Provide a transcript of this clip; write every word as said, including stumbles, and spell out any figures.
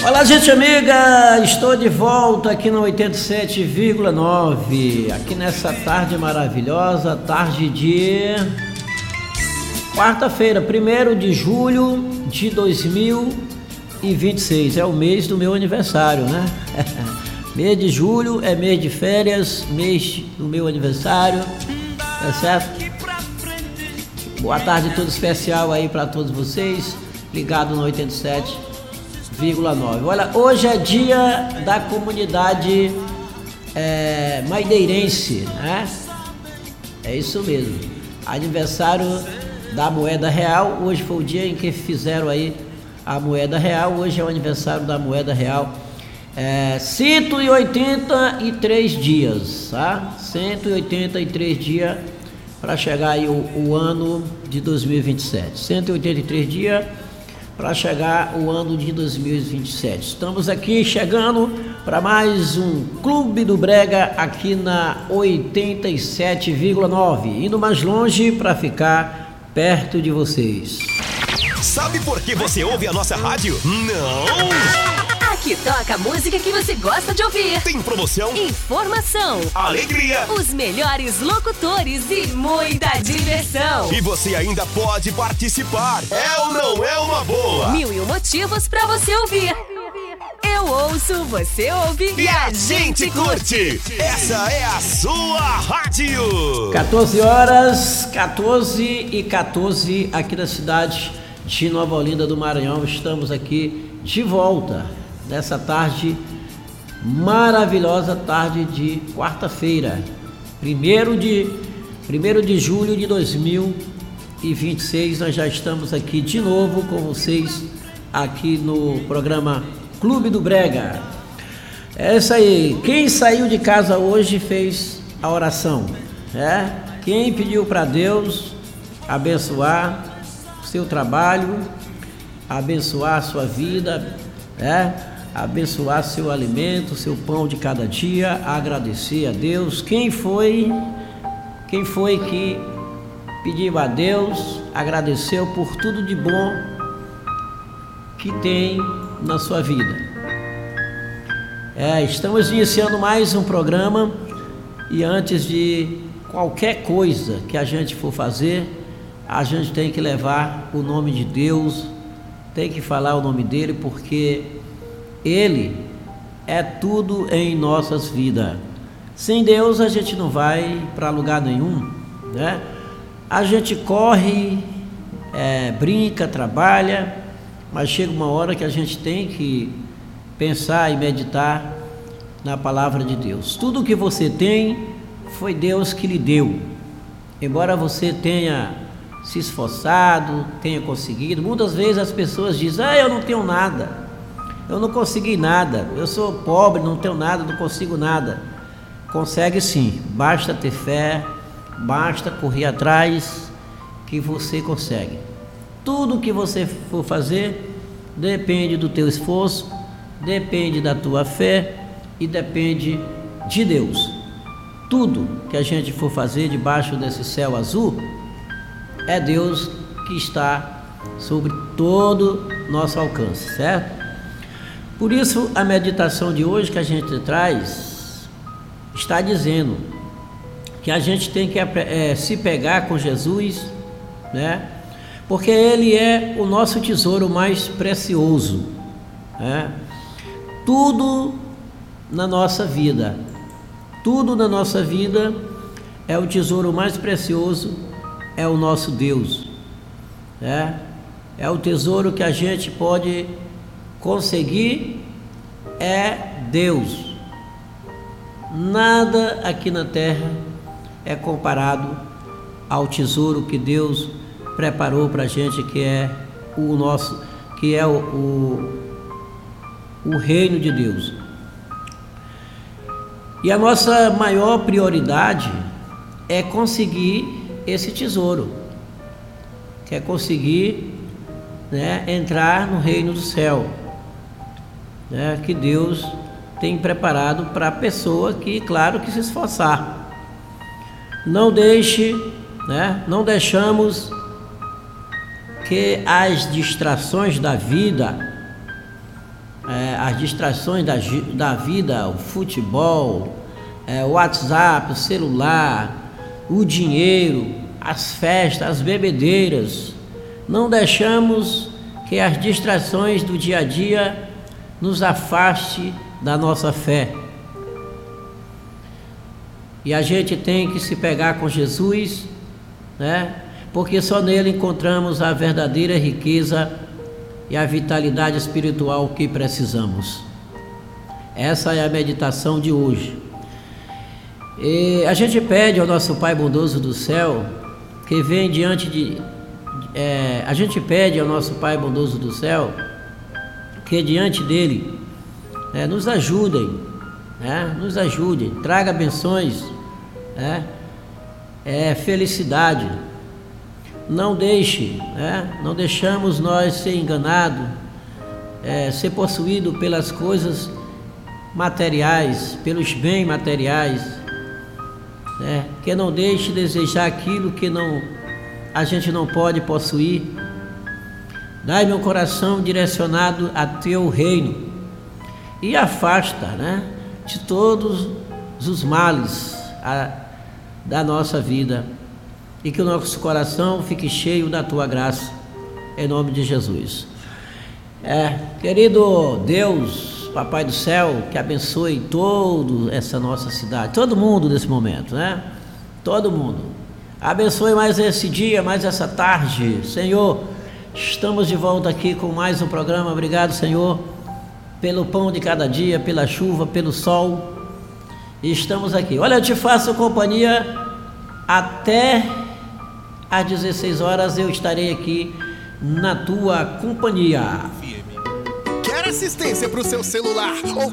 Olá, gente amiga, estou de volta aqui no oitenta e sete vírgula nove, aqui nessa tarde maravilhosa, tarde de quarta-feira, primeiro de julho de dois mil e vinte e seis, é o mês do meu aniversário, né? Mês de julho é mês de férias, mês do meu aniversário, tá certo? Boa tarde, tudo especial aí para todos vocês, ligado no oitenta e sete vírgula nove. Olha, hoje é dia da comunidade é, maideirense, né? É isso mesmo, aniversário da moeda real. Hoje foi o dia em que fizeram aí a moeda real. Hoje é o aniversário da moeda real. É, cento e oitenta e três dias, tá? cento e oitenta e três dias para chegar aí o, o ano de dois mil e vinte e sete. cento e oitenta e três dias para chegar o ano de dois mil e vinte e sete. Estamos aqui chegando para mais um Clube do Brega aqui na oitenta e sete vírgula nove, indo mais longe para ficar perto de vocês. Sabe por que você ouve a nossa rádio? Não! Aqui toca a música que você gosta de ouvir. Tem promoção, informação, alegria, os melhores locutores e muita diversão. E você ainda pode participar. É ou não é uma boa? Mil e um motivos pra você ouvir. Eu ouço, você ouve e a gente curte. Essa é a sua rádio. quatorze horas, quatorze e quatorze aqui na cidade de Nova Olinda do Maranhão. Estamos aqui de volta nessa tarde maravilhosa, tarde de quarta-feira, primeiro de, primeiro de julho de dois mil e vinte e seis. Nós já estamos aqui de novo com vocês aqui no programa Clube do Brega. É isso aí. Quem saiu de casa hoje fez a oração, né? Quem pediu para Deus abençoar o seu trabalho, abençoar a sua vida, né? Abençoar seu alimento, seu pão de cada dia, agradecer a Deus. Quem foi, quem foi que pediu a Deus, agradeceu por tudo de bom que tem na sua vida. É, estamos iniciando mais um programa e antes de qualquer coisa que a gente for fazer, a gente tem que levar o nome de Deus, tem que falar o nome dele, porque Ele é tudo em nossas vidas. Sem Deus a gente não vai para lugar nenhum, né? A gente corre, é, brinca, trabalha, mas chega uma hora que a gente tem que pensar e meditar na palavra de Deus. Tudo que você tem foi Deus que lhe deu. Embora você tenha se esforçado, tenha conseguido, muitas vezes as pessoas dizem: ah, eu não tenho nada, eu não consegui nada, eu sou pobre, não tenho nada, não consigo nada. Consegue sim, basta ter fé, basta correr atrás que você consegue. Tudo que você for fazer depende do teu esforço, depende da tua fé e depende de Deus. Tudo que a gente for fazer debaixo desse céu azul, é Deus que está sobre todo nosso alcance, certo? Por isso, a meditação de hoje que a gente traz está dizendo que a gente tem que é, se pegar com Jesus, né? Porque Ele é o nosso tesouro mais precioso, né? Tudo na nossa vida, tudo na nossa vida é o tesouro mais precioso, é o nosso Deus, né? É o tesouro que a gente pode conseguir, é Deus. Nada aqui na terra é comparado ao tesouro que Deus preparou para a gente, que é o nosso, que é o, o, o reino de Deus. E a nossa maior prioridade é conseguir esse tesouro, que é conseguir, né, entrar no reino do céu, né, que Deus tem preparado para a pessoa que, claro, que se esforçar. Não deixe, né, não deixamos que as distrações da vida é, as distrações da, da vida, o futebol, é, o WhatsApp, o celular, o dinheiro, as festas, as bebedeiras. Não deixamos que as distrações do dia a dia nos afaste da nossa fé. E a gente tem que se pegar com Jesus, né? Porque só nele encontramos a verdadeira riqueza e a vitalidade espiritual que precisamos. Essa é a meditação de hoje. E a gente pede ao nosso Pai bondoso do céu, que vem diante de... É, a gente pede ao nosso Pai bondoso do céu, que diante dele, né, nos ajudem, né, nos ajudem, traga benções, né, é, felicidade. Não deixe, né, não deixamos nós ser enganados, é, ser possuído pelas coisas materiais, pelos bens materiais, né, que não deixe desejar aquilo que não, a gente não pode possuir. Dai-me um coração direcionado a teu reino e afasta, né, de todos os males a, da nossa vida, e que o nosso coração fique cheio da tua graça, em nome de Jesus. É, querido Deus, Papai do céu, que abençoe toda essa nossa cidade, todo mundo nesse momento, né? Todo mundo. Abençoe mais esse dia, mais essa tarde, Senhor. Estamos de volta aqui com mais um programa. Obrigado, Senhor, pelo pão de cada dia, pela chuva, pelo sol. E estamos aqui. Olha, eu te faço companhia até às dezesseis horas. Eu estarei aqui na tua companhia. Quer assistência para o seu celular ou